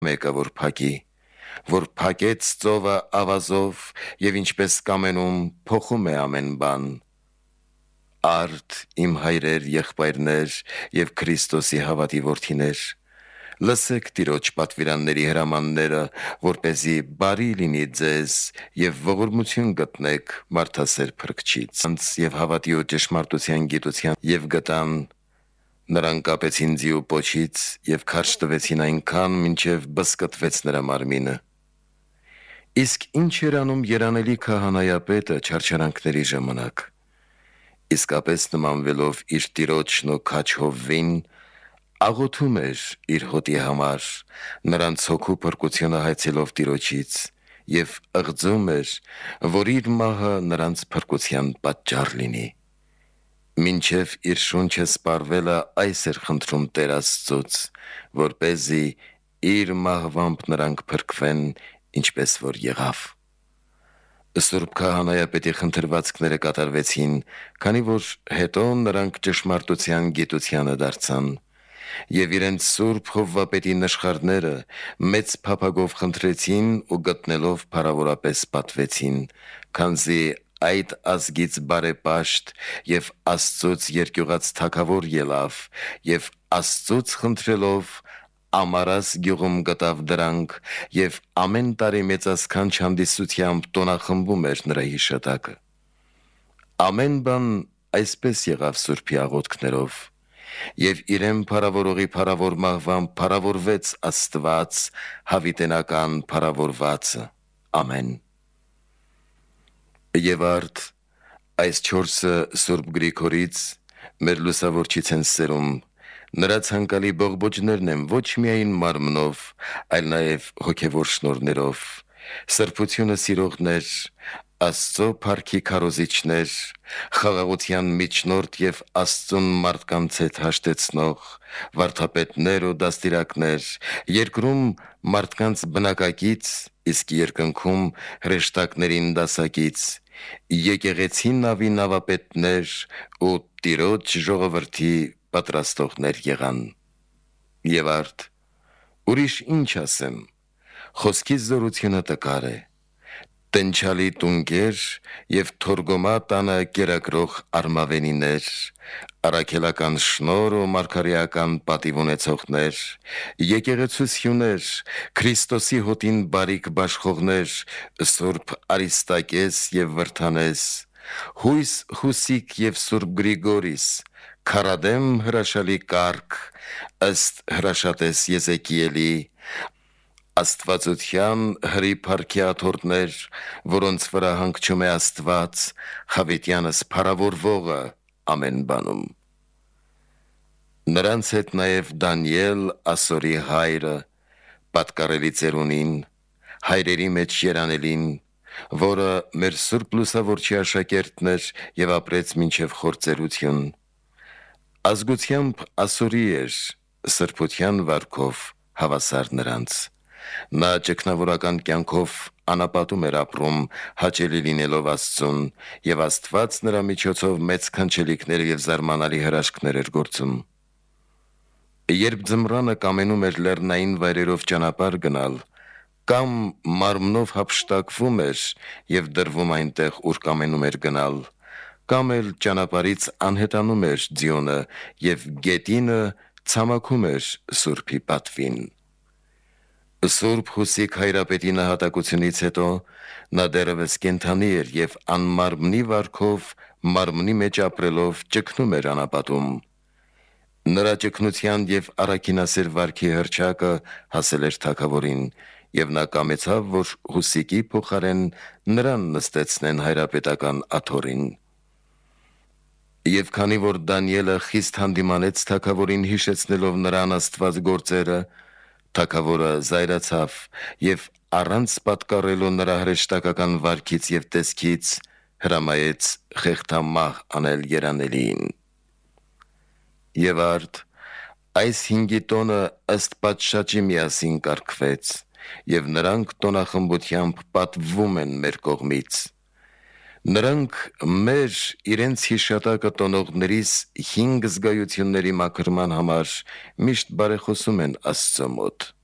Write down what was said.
մեկը որ փակի, որ փակեց ծովը ավազով եւ ինչպես կամենում փոխում է ամեն բան։ Արդ իմ հայրեր, եղբայրներ եւ Քրիստոսի հավատի որդիներ, լսեք Տիրոջ պատվիրանների հրամանները, որպեսզի բարի լինի ձեզ եւ ողորմություն գտնեք մարդասեր Փրկչից։ Անց եւ հավատի ու ճշմարտության գիտության եւ գտան նրան կապեցին ձիու պոչից եւ քարշ տվեցին այնքան, մինչեւ բսկտվեց նրա մարմինը։ Իսկ ինչ էր անում երանելի քահանայապետը չարչարանքների ժամանակ։ Իսկապես նմանվելով իր տիրոջն ու քաջ հովվին, աղոթում էր իր հոտի համար, նրանց հոգու փրկությունը հայցելով Տիրոջից եւ ըղձում էր, որ իր մահը նրանց փրկության պատճառ լինի։ Մինչև իր շունչը սպառվելը այս էր խնդրում Տեր Աստծուց, որպեսզի իր մահվամբ նրանք փրկվեն, ինչպես որ եղավ։ Սուրբ քահանայապետի խնդրվածքները կատարվեցին, քանի որ հետո նրանք ճշմարտության գիտությանը դարձան, եւ իրենց Սուրբ Հովվապետի նշխարները մեծ փափագով խնդրեցին ու գտնելով փառավորապես պատվեցին, քանզի այդ ազգից բարեպաշտ եւ Աստծուց երկյուղած թագավոր ելավ, եւ Աստծուց խնդրելով Ամարաս գյուղում գտավ դրանք եւ ամեն տարի մեծասքանչ հանդիսությամբ տոնախմբում էր նրա հիշատակը։ Ամեն բան այսպես եղավ Սուրբի աղոթքներով, եւ իրեն փառավորողի փառավոր մահվան փառավորվեց Աստված, հավիտենական փառավորվածը։ Ամեն։ Եվ արդ այս 4-ը Սուրբ Գրիգորից մեր լուսավորչից են սերում։ Նրա ցանկալի բողբոջներն են ոչ միայն մարմնով, այլ նաև հոգևոր շնորհներով, սրբությունը սիրողներ, Աստծո փառքի քարոզիչներ, խաղաղության միջնորդ եւ Աստծուն մարդկանց հետ հաշտեցնող, վարդապետներ ու դաստիարակներ, երկրում մարդկանց բնակակից, իսկ երկնքում հրեշտակներին դասակից, եկեղեցի նավի նավապետներ ու Տիրոջ ժողովրդի պատրաստողներ եղան։ Եվ արդ, ուրիշ ինչ ասեմ, խոսքի զորությունը տկար է, տնչալի տունկեր եւ թորգոմա տանը կերակրող արմավենիներ, առաքելական շնոր ու մարգարեական պատիվ ունեցողներ, եկեղեցություններ, Քրիստոսի հոտին բարիք բաշխողներ, Սուրբ Արիստակես եւ Վրդանես, հույս Հուսիկ եւ Սուրբ Գրիգորիս, քարադեմ հրաշալի կարգ, ըստ հրաշատես Եզեկիելի, Աստվածության հրի փառքի աթոռներ, որոնց վրա հանգչում է Աստված, հավիտյանս փառավորվողը ամեն բանում։ Նրանց հետ նաև Դանիել, Ասորի հայրը, պատկառելի ծերունին, հայրերի մեջ երանելին, որը մեր Սուրբ Լուսավորչի աշակերտն էր եւ ապրեց մինչև խործերություն։ Ազգությամբ Ասորի էր, սրբության վարքով հավասար նրանց։ Նա ճգնավորական կյանքով անապատում էր ապրում, հաճելի լինելով Աստծուն, եւ Աստված նրա միջոցով մեծ քանչելիքներ եւ զարմանալի հրաշքներ էր գործում։ Երբ ձմռանը կամենում էր լեռնային վայրերով ճանապարհ գնալ, կամ մարմնով հափշտակվում էր եւ դրվում այնտեղ, ուր կամենում էր գնալ, կամ էլ ճանապարհից անհետանում էր ձյունը եւ գետինը ցամաքում էր Սուրբի պատվին։ Սուրբ Հուսիկ հայրապետի նահատակությունից հետո նա դեռևս կենդանի էր եւ անմարմնի վարքով մարմնի մեջ ապրելով ճգնում էր անապատում։ Նրա ճգնության եւ առաքինասեր վարքի հրճակը հասել էր թագավորին, եւ նա կամեցավ, որ Հուսիկի փոխարեն նրան նստեցնեն հայրապետական աթոռին։ Եվ քանի որ Դանիելը խիստ հանդիմանեց թագավորին հիշեցնելով նրան Աստված գործերը, թագավորը զայրացավ եւ առանց պատկառելու նրա հրեշտակական վարքից եւ տեսքից հրամայեց խեղդամահ անել երանելին։ Եվ արդ այս 5 տոնը ըստ պատշաճի միասին կարգվեց, եւ նրանք տոնախմբությամբ պատվվում են մեր կողմից։ Նրանք մեր իրենց հիշատակը տոնողներիս 5 զգայությունների մաքրման համար միշտ բարեխոսում են Աստծո մոտ։